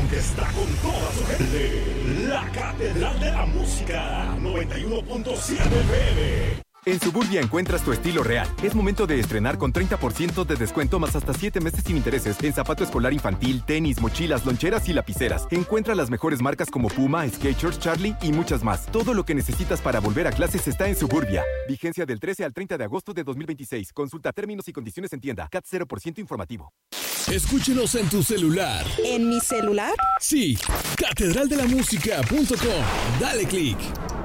que está con toda su gente. La Catedral de la Música, 91.7 FM. En Suburbia encuentras tu estilo real. Es momento de estrenar con 30% de descuento más hasta 7 meses sin intereses en zapato escolar infantil, tenis, mochilas, loncheras y lapiceras. Encuentra las mejores marcas como Puma, Skechers, Charlie y muchas más. Todo lo que necesitas para volver a clases está en Suburbia. Vigencia del 13 al 30 de agosto de 2026. Consulta términos y condiciones en tienda. CAT 0% informativo. Escúchenos en tu celular. ¿En mi celular? Sí, catedraldelamusica.com. Dale click.